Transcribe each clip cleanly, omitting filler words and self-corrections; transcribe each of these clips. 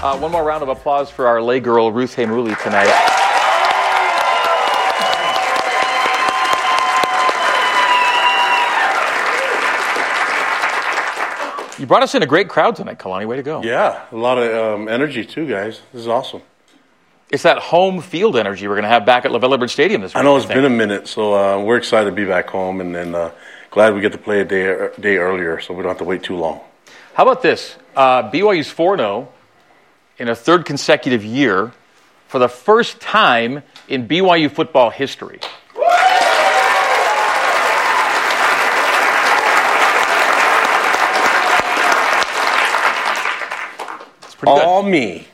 One more round of applause for our lay girl, Ruth Heimuli, tonight. You brought us in a great crowd tonight, Kalani. Way to go. Yeah, a lot of energy, too, guys. This is awesome. It's that home field energy we're going to have back at LaVell Edwards Stadium this week. I know it's been a minute, so we're excited to be back home, and glad we get to play a day earlier, so we don't have to wait too long. How about this? BYU's 4-0 in a third consecutive year for the first time in BYU football history. All me.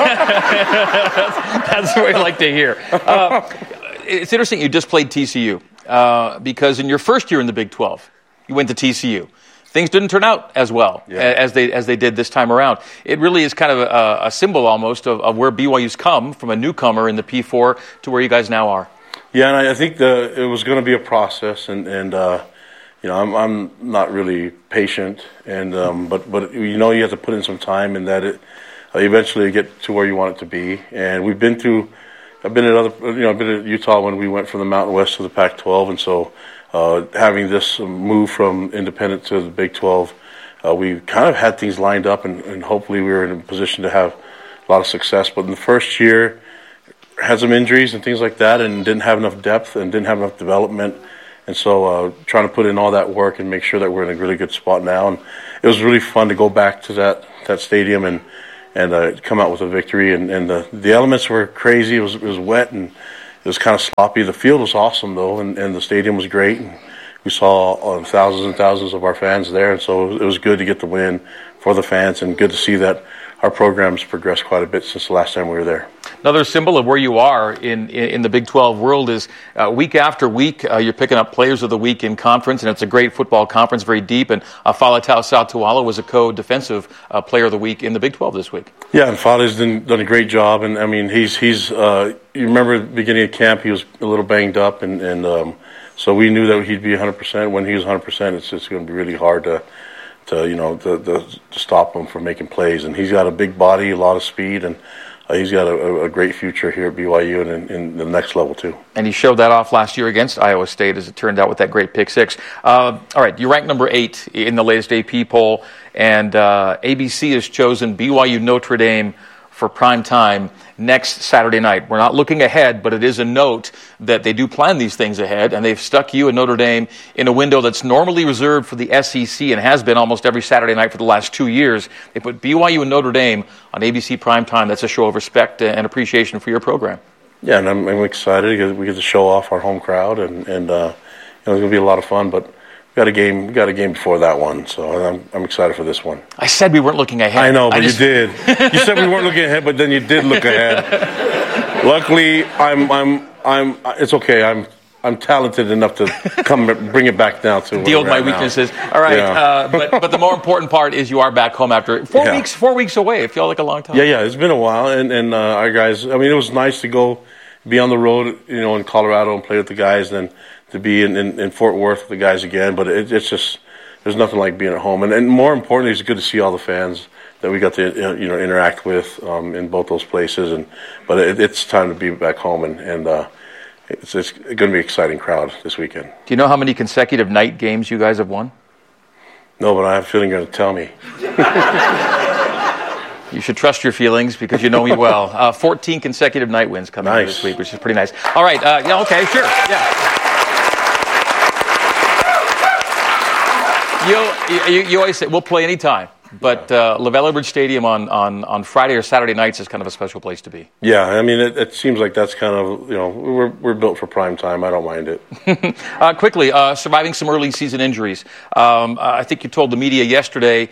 That's what I like to hear. It's interesting you just played TCU because in your first year in the Big 12, you went to TCU. Things didn't turn out as well as they did this time around. It really is kind of a symbol almost of where BYU's come from a newcomer in the P4 to where you guys now are. Yeah, and I think it was going to be a process, and you know, I'm not really patient, and but you know, you have to put in some time, and that it eventually get to where you want it to be. And we've been through. I've been at Utah when we went from the Mountain West to the Pac-12, and so having this move from independent to the Big 12, we kind of had things lined up, and hopefully we were in a position to have a lot of success. But in the first year, had some injuries and things like that, and didn't have enough depth and didn't have enough development. And so trying to put in all that work and make sure that we're in a really good spot now. And it was really fun to go back to that stadium and come out with a victory. And the elements were crazy. It was wet and it was kind of sloppy. The field was awesome, though, and the stadium was great. And we saw thousands and thousands of our fans there. And so it was good to get the win for the fans, and good to see that our program's progressed quite a bit since the last time we were there. Another symbol of where you are in the Big 12 world is week after week you're picking up Players of the Week in conference, and it's a great football conference, very deep. And Faletau Sautuala was a co-defensive Player of the Week in the Big 12 this week. Yeah, and Fale's done a great job. And I mean, he's you remember at the beginning of camp he was a little banged up, and so we knew that he'd be 100%. When he was 100%, it's just going to be really hard to stop him from making plays. And he's got a big body, a lot of speed, and he's got a great future here at BYU and in the next level, too. And he showed that off last year against Iowa State, as it turned out, with that great pick six. All right, you ranked number 8 in the latest AP poll, and ABC has chosen BYU Notre Dame for prime time next Saturday night. We're not looking ahead, but it is a note that they do plan these things ahead, and they've stuck you and Notre Dame in a window that's normally reserved for the SEC and has been almost every Saturday night for the last 2 years. They put BYU and Notre Dame on ABC prime time. That's a show of respect and appreciation for your program. Yeah, and I'm excited because we get to show off our home crowd, and it's going to be a lot of fun, but we got a game before that one, so I'm excited for this one. I said we weren't looking ahead. I know, but you did. You said we weren't looking ahead, but then you did look ahead. Luckily, it's okay. I'm talented enough to bring it back down to deal with my weaknesses. All right, yeah. But the more important part is you are back home after 4 weeks. 4 weeks away. It felt like a long time. Yeah, it's been a while, and our guys. I mean, it was nice to be on the road, in Colorado and play with the guys, and to be in Fort Worth with the guys again. But it's just, there's nothing like being at home, and more importantly, it's good to see all the fans that we got to interact with in both those places. But it's time to be back home, and it's going to be an exciting crowd this weekend. Do you know how many consecutive night games you guys have won? No, but I have a feeling you're going to tell me. You should trust your feelings because you know me well. 14 consecutive night wins coming up this week, which is pretty nice. All right, okay, sure, yeah. You always say, we'll play anytime. But LaVell Edwards Stadium on Friday or Saturday nights is kind of a special place to be. Yeah, I mean, it seems like that's kind of, we're built for prime time. I don't mind it. Quickly, surviving some early season injuries. I think you told the media yesterday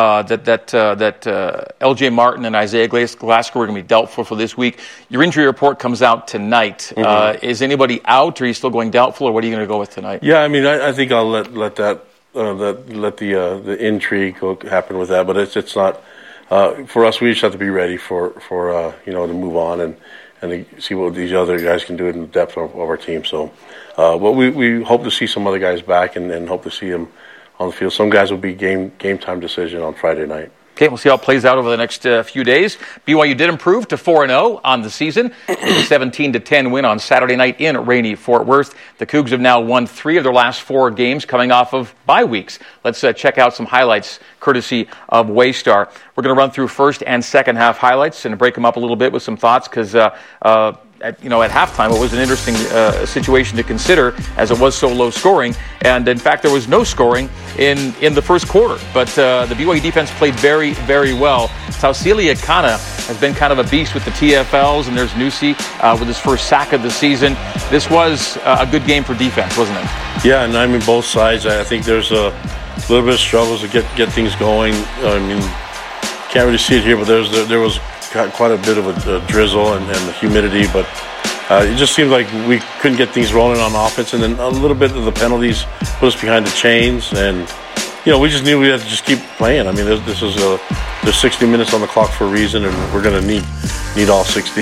that L.J. Martin and Isaiah Glasgow were going to be doubtful for this week. Your injury report comes out tonight. Mm-hmm. Is anybody out, or are you still going doubtful, or what are you going to go with tonight? Yeah, I mean, I think I'll let that. Let the intrigue happen with that, but it's not for us. We just have to be ready for to move on and to see what these other guys can do in the depth of our team. So, but we hope to see some other guys back and hope to see them on the field. Some guys will be game time decision on Friday night. Okay, we'll see how it plays out over the next few days. BYU did improve to 4-0 on the season with a 17-10 win on Saturday night in rainy Fort Worth. The Cougs have now won 3 of their last 4 games coming off of bye weeks. Let's check out some highlights courtesy of Waystar. We're going to run through first and second half highlights and break them up a little bit with some thoughts because at halftime, it was an interesting situation to consider as it was so low scoring. And in fact, there was no scoring in the first quarter. But the BYU defense played very, very well. Tausili Akana has been kind of a beast with the TFLs, and there's Nusi with his first sack of the season. This was a good game for defense, wasn't it? Yeah, and I mean, both sides. I think there's a little bit of struggles to get things going. I mean, can't really see it here, but there was quite a bit of a drizzle and the humidity, but it just seemed like we couldn't get things rolling on offense, and then a little bit of the penalties put us behind the chains, and we just knew we had to just keep playing. I mean, there's 60 minutes on the clock for a reason, and we're going to need all 60.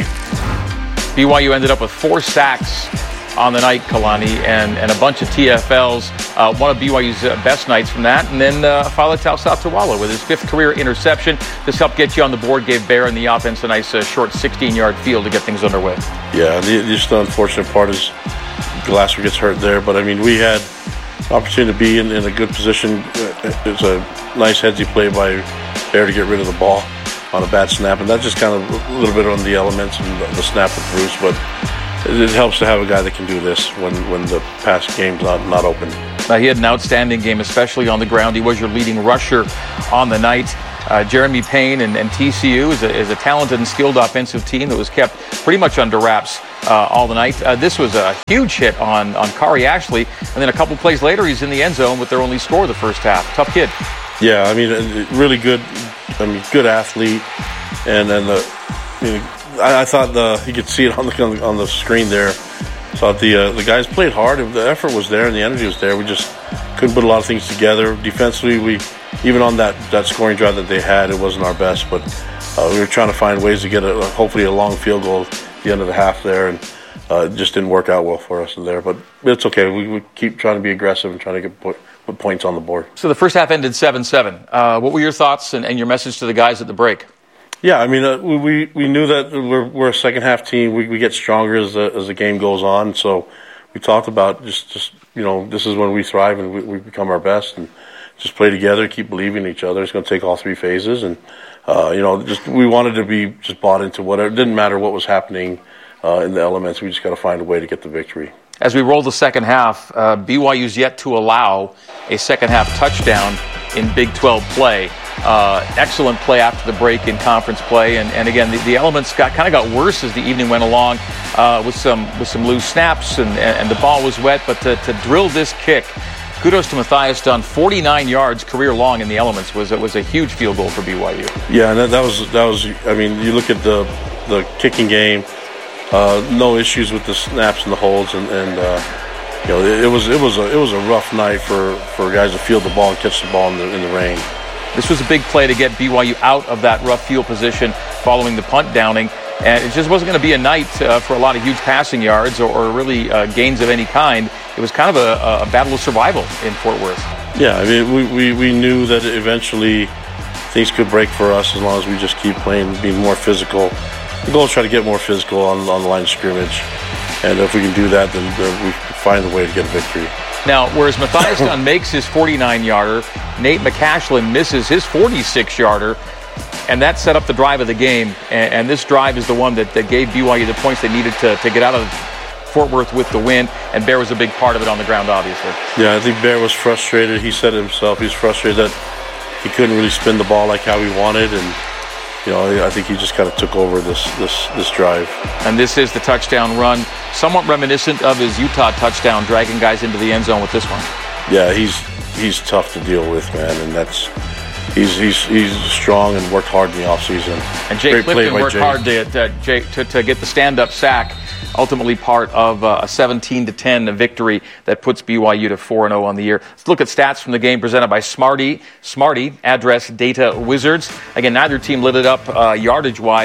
BYU ended up with 4 sacks on the night, Kalani, and a bunch of TFLs. One of BYU's best nights from that. And then Fala Tausatuala with his 5th career interception. This helped get you on the board, gave Bear and the offense a nice short 16-yard field to get things underway. Yeah, just the unfortunate part is Glasser gets hurt there. But, I mean, we had an opportunity to be in a good position. It was a nice headsy play by Bear to get rid of the ball on a bad snap. And that just kind of a little bit on the elements and the snap with Bruce. But it helps to have a guy that can do this when the pass game's not open. He had an outstanding game, especially on the ground. He was your leading rusher on the night. Jeremy Payne and TCU is a talented and skilled offensive team that was kept pretty much under wraps all the night. This was a huge hit on Kari Ashley, and then a couple plays later, he's in the end zone with their only score of the first half. Tough kid. Yeah, I mean, really good. I mean, good athlete, and then I thought you could see it on the screen there. Thought the guys played hard. The effort was there and the energy was there. We just couldn't put a lot of things together. Defensively, even on that scoring drive that they had, it wasn't our best. But we were trying to find ways to get hopefully a long field goal at the end of the half there, and it just didn't work out well for us in there. But it's okay. We keep trying to be aggressive and trying to put points on the board. So the first half ended 7-7. What were your thoughts and your message to the guys at the break? Yeah, I mean, we knew that we're a second half team. We get stronger as the game goes on. So we talked about just this is when we thrive and we become our best, and just play together, keep believing in each other. It's going to take all 3 phases, and we wanted to be just bought into whatever. It didn't matter what was happening in the elements. We just got to find a way to get the victory. As we roll the second half, BYU's yet to allow a second half touchdown in Big 12 play. Excellent play after the break in conference play, and again the elements kind of got worse as the evening went along with some loose snaps, and the ball was wet. But to drill this kick, kudos to Matthias Dunn. 49 yards career long in the elements was a huge field goal for BYU. Yeah, and that was. I mean, you look at the kicking game, no issues with the snaps and the holds, and it was a rough night for guys to field the ball and catch the ball in the rain. This was a big play to get BYU out of that rough field position following the punt downing. And it just wasn't going to be a night for a lot of huge passing yards or really gains of any kind. It was kind of a battle of survival in Fort Worth. Yeah, I mean, we knew that eventually things could break for us as long as we just keep playing, being more physical. The goal is try to get more physical on the line of scrimmage. And if we can do that, then we find a way to get a victory. Now, whereas Matthias Dunn makes his 49-yarder, Nate McCashlin misses his 46-yarder, and that set up the drive of the game. And this drive is the one that gave BYU the points they needed to get out of Fort Worth with the win, and Bear was a big part of it on the ground, obviously. Yeah, I think Bear was frustrated. He said it himself. He was frustrated that he couldn't really spin the ball like how he wanted, and I think he just kind of took over this drive. And this is the touchdown run, somewhat reminiscent of his Utah touchdown, dragging guys into the end zone with this one. Yeah, he's tough to deal with, man, and he's strong and worked hard in the offseason. And Jake Clifton worked hard to get the stand-up sack. Ultimately part of a 17-10 victory that puts BYU to 4-0 on the year. Let's look at stats from the game presented by Smarty, Address Data Wizards. Again, neither team lit it up yardage-wise.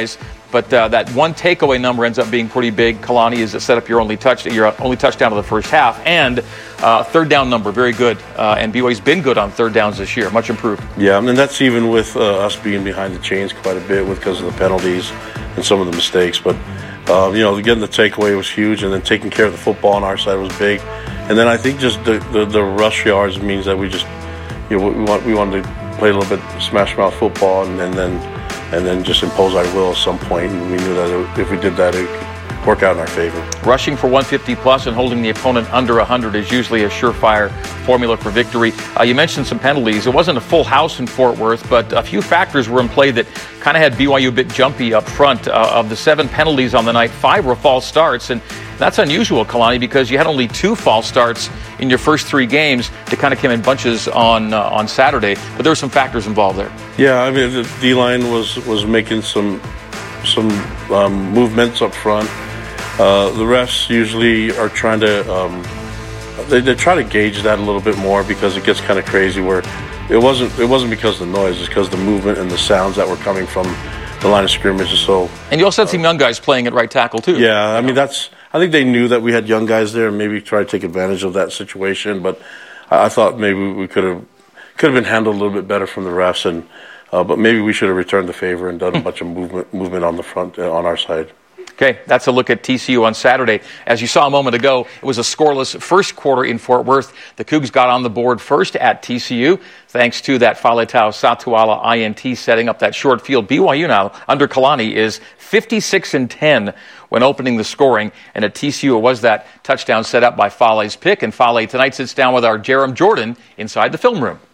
But that one takeaway number ends up being pretty big. Kalani is to set up your only touchdown of the first half. And third down number, very good. And BYU's been good on third downs this year, much improved. Yeah, and that's even with us being behind the chains quite a bit because of the penalties and some of the mistakes. But, getting the takeaway was huge, and then taking care of the football on our side was big. And then I think just the rush yards means that we just, we wanted to play a little bit smash mouth football and then just impose our will at some point. And we knew that if we did that, it would work out in our favor. Rushing for 150 plus and holding the opponent under 100 is usually a surefire formula for victory. You mentioned some penalties. It wasn't a full house in Fort Worth, but a few factors were in play that kind of had BYU a bit jumpy up front. Of the 7 penalties on the night, 5 were false starts, and that's unusual, Kalani, because you had only 2 false starts in your first 3 games. They kind of came in bunches on Saturday, but there were some factors involved there. Yeah, I mean, the D-line was making some movements up front. The refs usually are trying to they try to gauge that a little bit more because it gets kind of crazy where it wasn't because of the noise, it's because of the movement and the sounds that were coming from the line of scrimmage. So, and you also had some young guys playing at right tackle too. Yeah, I mean I think they knew that we had young guys there and maybe try to take advantage of that situation. But I thought maybe we could have been handled a little bit better from the refs, and but maybe we should have returned the favor and done a bunch of movement on the front on our side. Okay, that's a look at TCU on Saturday. As you saw a moment ago, it was a scoreless first quarter in Fort Worth. The Cougs got on the board first at TCU, thanks to that Faletau Satuala INT setting up that short field. BYU now, under Kalani, is 56-10 when opening the scoring. And at TCU, it was that touchdown set up by Fale's pick. And Fale tonight sits down with our Jarom Jordan inside the film room.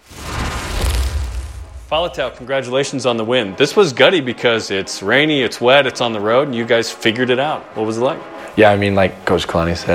Faletau, congratulations on the win. This was gutty because it's rainy, it's wet, it's on the road, and you guys figured it out. What was it like? Yeah, I mean, like Coach Kalani said,